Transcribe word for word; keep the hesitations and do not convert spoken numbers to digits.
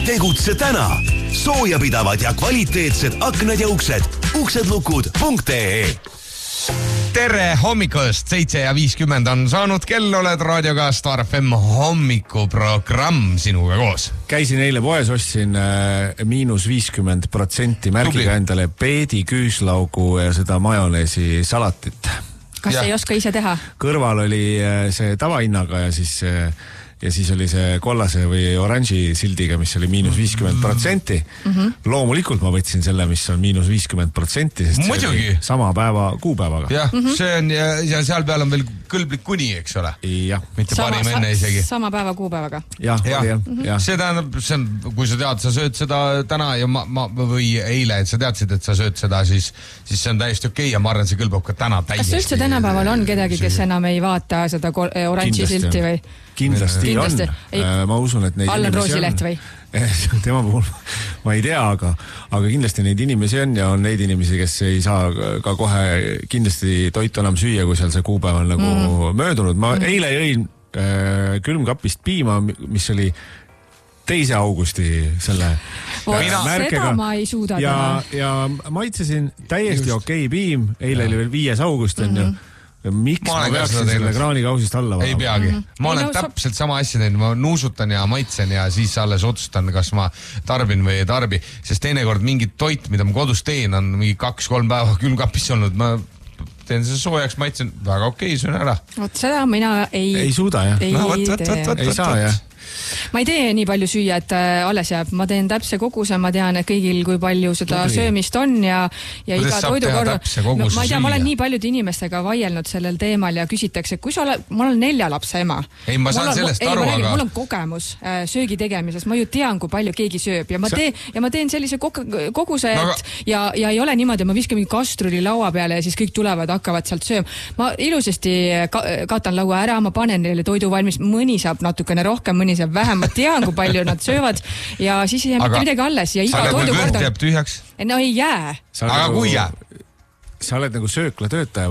Tegutse täna. Soojapidavad ja kvaliteetsed aknad ja uksed. uksedlukud punkt ee. Tere hommikust, seitse ja viiskümmend on saanud kell, oled raadioga Star F M hommikuprogramm sinuga koos. Käisin eile poes, ostsin äh, miinus viiskümmend protsenti märgiga endale peedi, küüslaugu ja seda majoneesi salatit. Kas ja. Ei oska ise teha? Kõrval oli äh, see tavahinnaga ja siis... Äh, ja siis oli see kollase või oranži sildiga, mis oli miinus viiskümmend protsenti. Mm-hmm. Loomulikult ma võtsin selle, mis on miinus viiskümmend protsenti, sest Muidugi. See oli sama päeva kuupäevaga. Jah, mm-hmm. see on ja, ja seal peal on veel kõlblik kuni, eks ole? Jah. Mitte sama, parim enne isegi. Sama päeva kuupäevaga. Jah, ja. jah. Mm-hmm. Ja. See tähendab, see on, kui sa tead, sa sööd seda täna ja ma, ma, või eile, et sa teadsid, et sa sööd seda, siis, siis see on täiesti okei okay, ja ma arvan, see kõlbab ka täna täiesti. Kas üldse tänapäeval on kedagi, kes enam ei vaata seda oranži silti või? Kindlasti, Kindlasti on. Ei, ma usun, et neid Allan Roosileht või? Tema puhul ma ei tea, aga, aga kindlasti neid inimesi on ja on neid inimesi, kes ei saa ka kohe kindlasti toitu enam süüa, kui seal see kuupäev on nagu mm. möödunud. Ma mm. eile jõin äh, külmkapist piima, mis oli teise augusti selle Mina, märkega. Seda ma ei suuda ja, ja maitsesin täiesti Just. okei piim. Eile ja. oli veel viies august on mm-hmm. ju. Miks ma, ma peaksin selle kraanikausist alla vaama? Ei peagi. Mm-hmm. Ma olen ei, no, täpselt sama asja teinud. Ma nuusutan ja maitsen ja siis alles otsustan, kas ma tarbin või ei tarbi. Sest teinekord mingi toit, mida ma kodus teen, on mingi kaks-kolm päeva külmkapis olnud. Ma teen see soojaks, maitsen väga okei, söön ära. Vot seda mina ei... Ei suuda, jah. Ei, no, võt, võt, võt, võt, ei saa, jah. Ma ei tee nii palju süüa, et alles jääb. Ma teen täpse koguse, ma tean, et kõigil kui palju seda Tubli. söömist on ja, ja iga toidukorra... No, ma ei tea, ma olen nii paljude inimestega vaielnud sellel teemal ja küsitakse, kui sa oled... Ma olen nelja lapse ema. Ei, ma saan mul on, sellest ei, aru, räägin, aga... Mul on kogemus äh, söögi tegemises. Ma ju tean, kui palju keegi sööb ja ma, sa... teen, ja ma teen sellise koguse, no, aga... et ja, ja ei ole niimoodi, ma viskan mingi kastruli laua peale ja siis kõik tulevad, hakkavad sealt sööma. Ma ilusasti ka, katan laua ära, ma panen neile toidu valmis, mõni saab natukene rohkem, mõni saab vähem, ma tean, kui palju nad söövad ja siis ei jää mitte midagi alles ja iga toidu korda... jääb tühjaks? No ei jää. Aga nagu, kui jääb? Sa oled nagu söökla töötaja